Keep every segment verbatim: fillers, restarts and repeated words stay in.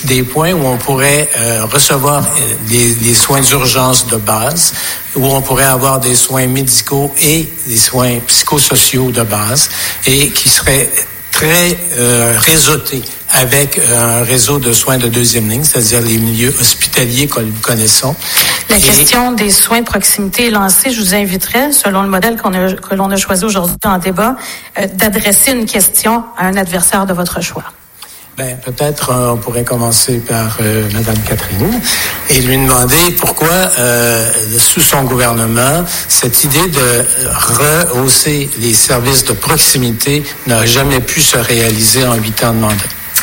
des points où on pourrait euh, recevoir les, les soins d'urgence de base, où on pourrait avoir des soins médicaux et des soins psychosociaux de base, et qui seraient très euh, réseautés avec un réseau de soins de deuxième ligne, c'est-à-dire les milieux hospitaliers que nous connaissons. La et... question des soins de proximité est lancée. Je vous inviterai, selon le modèle qu'on a, que l'on a choisi aujourd'hui en débat, euh, d'adresser une question à un adversaire de votre choix. Ben, peut-être euh, on pourrait commencer par euh, Mme Catherine et lui demander pourquoi, euh, sous son gouvernement, cette idée de rehausser les services de proximité n'a jamais pu se réaliser en huit ans de mandat.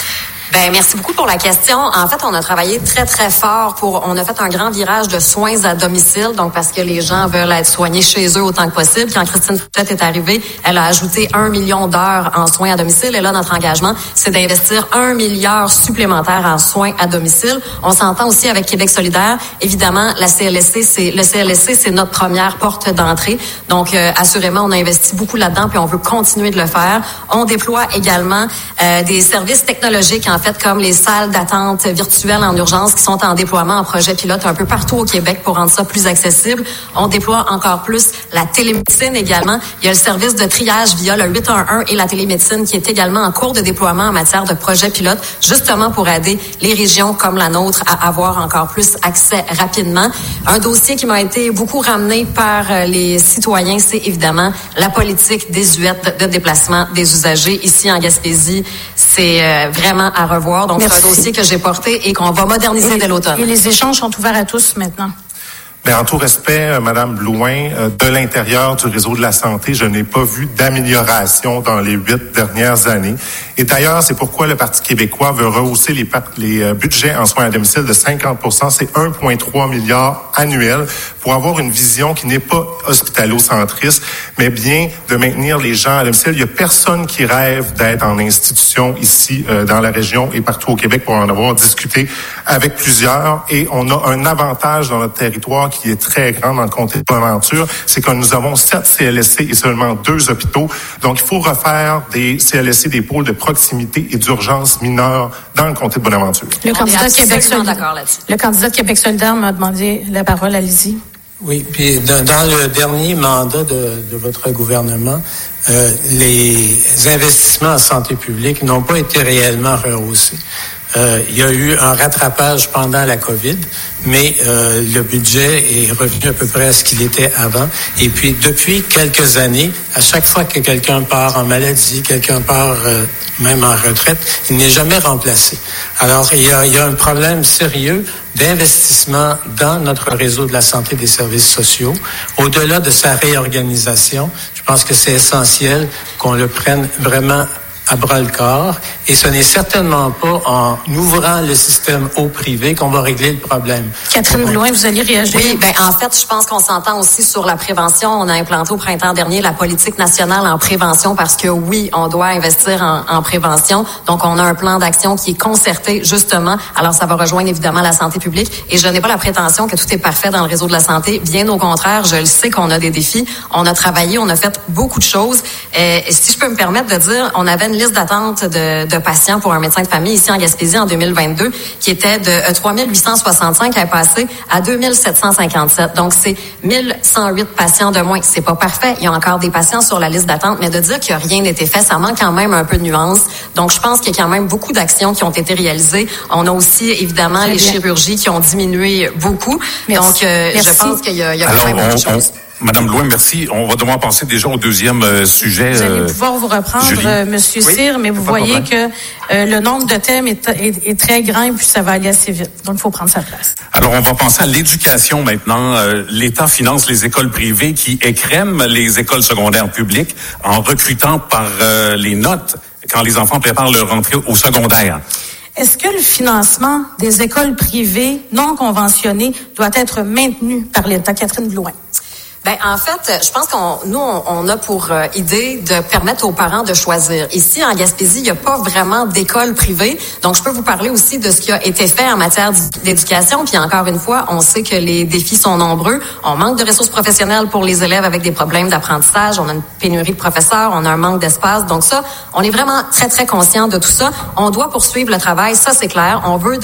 Ben merci beaucoup pour la question. En fait, on a travaillé très très fort pour. On a fait un grand virage de soins à domicile, donc parce que les gens veulent être soignés chez eux autant que possible. Quand Christine Frouette est arrivée, elle a ajouté un million d'heures en soins à domicile. Et là, notre engagement, c'est d'investir un milliard supplémentaire en soins à domicile. On s'entend aussi avec Québec solidaire. Évidemment, la C L S C, c'est le C L S C, c'est notre première porte d'entrée. Donc, euh, assurément, on a investi beaucoup là-dedans, puis on veut continuer de le faire. On déploie également euh, des services technologiques en fait, comme les salles d'attente virtuelles en urgence qui sont en déploiement en projet pilote un peu partout au Québec pour rendre ça plus accessible. On déploie encore plus la télémédecine également. Il y a le service de triage via le huit un un et la télémédecine qui est également en cours de déploiement en matière de projet pilote, justement pour aider les régions comme la nôtre à avoir encore plus accès rapidement. Un dossier qui m'a été beaucoup ramené par les citoyens, c'est évidemment la politique désuète de déplacement des usagers. Ici en Gaspésie, c'est vraiment à revoir. Donc, Merci. C'est un dossier que j'ai porté et qu'on va moderniser dès l'automne. Et les échanges sont ouverts à tous maintenant. Mais en tout respect, euh, Madame Blouin, euh, de l'intérieur du réseau de la santé, je n'ai pas vu d'amélioration dans les huit dernières années. Et d'ailleurs, c'est pourquoi le Parti québécois veut rehausser les, les euh, budgets en soins à domicile de cinquante pour cent. C'est un virgule trois milliard annuel pour avoir une vision qui n'est pas hospitalo-centriste, mais bien de maintenir les gens à domicile. Il n'y a personne qui rêve d'être en institution ici, euh, dans la région et partout au Québec pour en avoir discuté avec plusieurs. Et on a un avantage dans notre territoire qui est très grand dans le comté de Bonaventure, c'est que nous avons sept C L S C et seulement deux hôpitaux. Donc, il faut refaire des C L S C, des pôles de proximité et d'urgence mineure dans le comté de Bonaventure. Le candidat, Québec solidaire, le candidat de Québec solidaire m'a demandé la parole. Allez-y. Oui, puis dans, dans le dernier mandat de, de votre gouvernement, euh, les investissements en santé publique n'ont pas été réellement rehaussés. Euh, il y a eu un rattrapage pendant la COVID, mais euh, le budget est revenu à peu près à ce qu'il était avant. Et puis, depuis quelques années, à chaque fois que quelqu'un part en maladie, quelqu'un part euh, même en retraite, il n'est jamais remplacé. Alors, il y a, il y a un problème sérieux d'investissement dans notre réseau de la santé et des services sociaux. Au-delà de sa réorganisation, je pense que c'est essentiel qu'on le prenne vraiment à bras-le-corps, et ce n'est certainement pas en ouvrant le système au privé qu'on va régler le problème. Catherine Blouin, vous allez réagir? Oui, ben en fait, je pense qu'on s'entend aussi sur la prévention. On a implanté au printemps dernier la politique nationale en prévention parce que oui, on doit investir en, en prévention. Donc, on a un plan d'action qui est concerté, justement. Alors, ça va rejoindre évidemment la santé publique. Et je n'ai pas la prétention que tout est parfait dans le réseau de la santé. Bien au contraire, je le sais qu'on a des défis. On a travaillé, on a fait beaucoup de choses. Euh, si je peux me permettre de dire, on avait une liste d'attente de, de patients pour un médecin de famille ici en Gaspésie en deux mille vingt-deux qui était de trois mille huit cent soixante-cinq à passer à deux mille sept cent cinquante-sept. Donc, c'est mille cent huit patients de moins. C'est pas parfait. Il y a encore des patients sur la liste d'attente, mais de dire que rien n'a été fait, ça manque quand même un peu de nuance. Donc, je pense qu'il y a quand même beaucoup d'actions qui ont été réalisées. On a aussi, évidemment, Très les bien. chirurgies qui ont diminué beaucoup. Merci. Donc, euh, je pense qu'il y a, il y a Alors, quand même beaucoup de on, choses. Madame Blouin, merci. On va devoir passer déjà au deuxième euh, sujet. Vous allez pouvoir vous reprendre, euh, Monsieur oui, Cyr, mais vous voyez que euh, le nombre de thèmes est, est, est très grand et puis ça va aller assez vite. Donc, il faut prendre sa place. Alors, on va penser à l'éducation maintenant. Euh, L'État finance les écoles privées qui écrèment les écoles secondaires publiques en recrutant par euh, les notes quand les enfants préparent leur rentrée au secondaire. Est-ce que le financement des écoles privées non conventionnées doit être maintenu par l'État? Catherine Blouin. Ben en fait, je pense qu'on nous on, on a pour euh, idée de permettre aux parents de choisir. Ici en Gaspésie, il n'y a pas vraiment d'école privée, donc je peux vous parler aussi de ce qui a été fait en matière d'éducation. Puis encore une fois, on sait que les défis sont nombreux. On manque de ressources professionnelles pour les élèves avec des problèmes d'apprentissage. On a une pénurie de professeurs, on a un manque d'espace. Donc ça, on est vraiment très très conscient de tout ça. On doit poursuivre le travail, ça c'est clair. On veut